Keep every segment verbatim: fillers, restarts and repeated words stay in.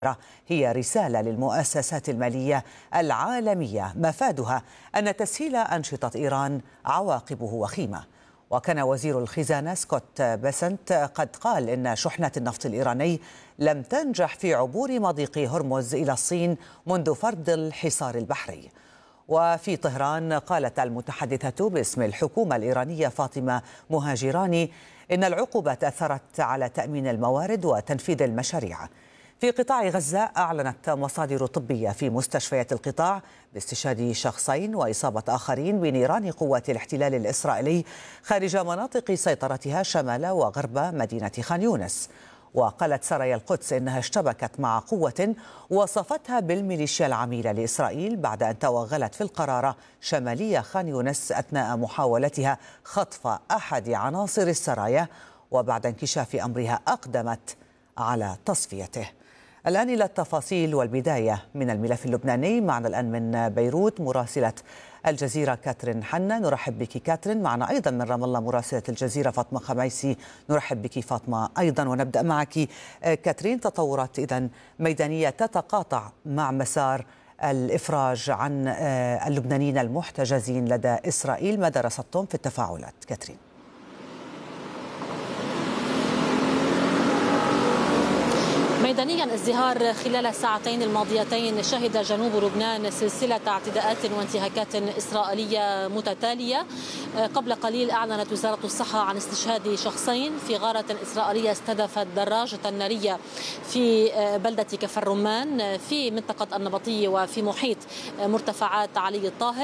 هي رسالة للمؤسسات المالية العالمية مفادها أن تسهيل أنشطة إيران عواقبه وخيمة. وكان وزير الخزانة سكوت بيسنت قد قال إن شحنات النفط الإيراني لم تنجح في عبور مضيق هرمز إلى الصين منذ فرض الحصار البحري. وفي طهران قالت المتحدثة باسم الحكومة الإيرانية فاطمة مهاجراني إن العقوبات أثرت على تأمين الموارد وتنفيذ المشاريع. في قطاع غزة أعلنت مصادر طبية في مستشفيات القطاع باستشهاد شخصين وإصابة آخرين بنيران قوات الاحتلال الإسرائيلي خارج مناطق سيطرتها شمال وغرب مدينة خان يونس. وقالت سرايا القدس إنها اشتبكت مع قوة وصفتها بالميليشيا العميلة لإسرائيل بعد أن توغلت في القرارة شمالية خان يونس أثناء محاولتها خطف أحد عناصر السرايا، وبعد انكشاف أمرها أقدمت على تصفيته. الآن إلى التفاصيل والبداية من الملف اللبناني. معنا الآن من بيروت مراسلة الجزيرة كاترين حنا. نرحب بك كاترين. معنا أيضا من رام الله مراسلة الجزيرة فاطمة خميسي. نرحب بك فاطمة أيضا. ونبدأ معك كاترين. تطورات إذن ميدانية تتقاطع مع مسار الإفراج عن اللبنانيين المحتجزين لدى إسرائيل. ماذا رصدتم في التفاعلات كاترين؟ ميدانيا ازدهار خلال الساعتين الماضيتين شهد جنوب لبنان سلسلة اعتداءات وانتهاكات إسرائيلية متتالية. قبل قليل أعلنت وزارة الصحة عن استشهاد شخصين في غارة إسرائيلية استهدفت دراجة نارية في بلدة كفر رمان في منطقة النبطية وفي محيط مرتفعات علي الطاهر.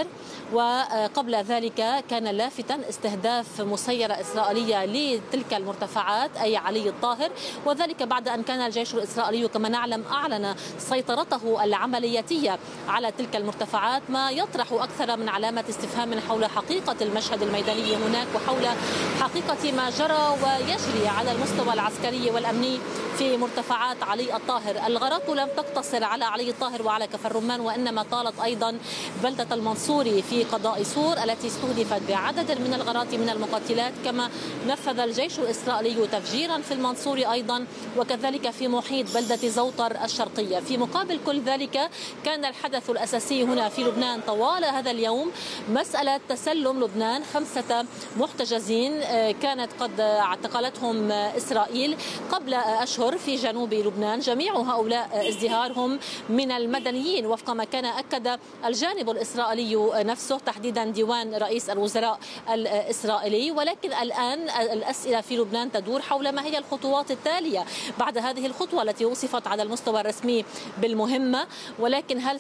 وقبل ذلك كان لافتا استهداف مسيرة إسرائيلية لتلك المرتفعات أي علي الطاهر، وذلك بعد أن كان الجيش الإسرائيلي كما نعلم أعلن سيطرته العملياتية على تلك المرتفعات، ما يطرح أكثر من علامة استفهام حول حقيقة المشهد الميداني هناك وحول حقيقة ما جرى ويجري على المستوى العسكري والأمني في مرتفعات علي الطاهر. الغارات لم تقتصر على علي الطاهر وعلى كفر رمان، وإنما طالت أيضا بلدة المنصوري في قضاء سور التي استهدفت بعدد من الغارات من المقاتلات، كما نفذ الجيش الإسرائيلي تفجيرا في المنصوري أيضا، وكذلك في محيط بلدة زوطر الشرقية. في مقابل كل ذلك كان الحدث الأساسي هنا في لبنان طوال هذا اليوم مسألة تسلم لبنان خمسة محتجزين كانت قد اعتقلتهم إسرائيل قبل أشهر في جنوب لبنان. جميع هؤلاء ازدهارهم من المدنيين وفق ما كان أكد الجانب الإسرائيلي نفسه، تحديدا ديوان رئيس الوزراء الإسرائيلي. ولكن الآن الأسئلة في لبنان تدور حول ما هي الخطوات التالية بعد هذه الخطوة التي وصفت على المستوى الرسمي بالمهمة، ولكن هل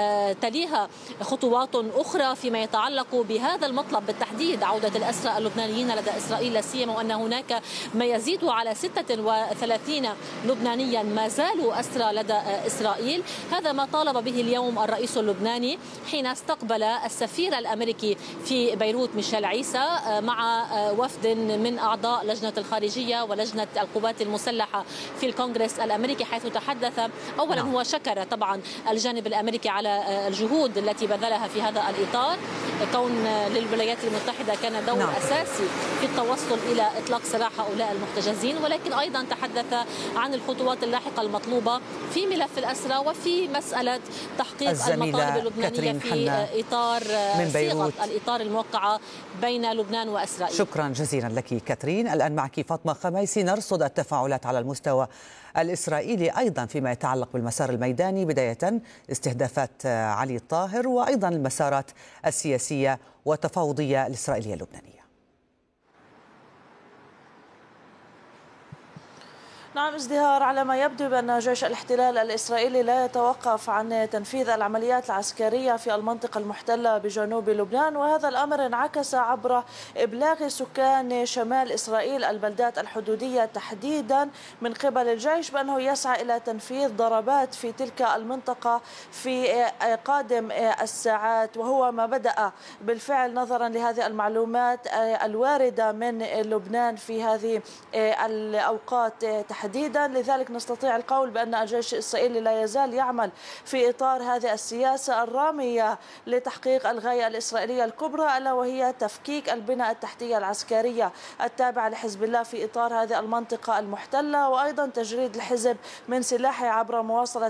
ستليها خطوات أخرى فيما يتعلق بهذا المطلب بالتحديد، عودة الأسرى اللبنانيين لدى إسرائيل، لا سيما وأن هناك ما يزيد على ستة وثلاثين لبنانيا ما زالوا أسرى لدى إسرائيل. هذا ما طالب به اليوم الرئيس اللبناني حين استقبل السفير الأمريكي في بيروت ميشيل عيسى مع وفد من أعضاء لجنة الخارجية ولجنة القوات المسلحة في الكونغرس الأمريكي، حيث تحدث أولا هو شكر طبعا الجانب الأمريكي على الجهود التي بذلها في هذا الإطار، كون للولايات المتحدة كان دور نعم. أساسي في التوصل إلى إطلاق سراح هؤلاء المحتجزين، ولكن أيضا تحدث عن الخطوات اللاحقة المطلوبة في ملف الأسرى وفي مسألة تحقيق المطالب اللبنانية في إطار صيغة الإطار الموقعة بين لبنان وإسرائيل. شكرا جزيلا لك كاترين. الآن معك فاطمة خميسي. نرصد التفاعلات على المستوى الإسرائيلي أيضا فيما يتعلق بالمسار الميداني، بداية استهدافات علي الطاهر وأيضا المسارات السياسية والتفاوضية الإسرائيلية اللبنانية. نعم، ازدهار على ما يبدو بأن جيش الاحتلال الإسرائيلي لا يتوقف عن تنفيذ العمليات العسكرية في المنطقة المحتلة بجنوب لبنان، وهذا الأمر انعكس عبر إبلاغ سكان شمال إسرائيل البلدات الحدودية تحديدا من قبل الجيش بأنه يسعى إلى تنفيذ ضربات في تلك المنطقة في قادم الساعات، وهو ما بدأ بالفعل نظرا لهذه المعلومات الواردة من لبنان في هذه الأوقات تحديدا. تحديدا. لذلك نستطيع القول بأن الجيش الإسرائيلي لا يزال يعمل في إطار هذه السياسة الرامية لتحقيق الغاية الإسرائيلية الكبرى، ألا وهي تفكيك البنى التحتية العسكرية التابعة لحزب الله في إطار هذه المنطقة المحتلة، وأيضا تجريد الحزب من سلاحه عبر مواصلة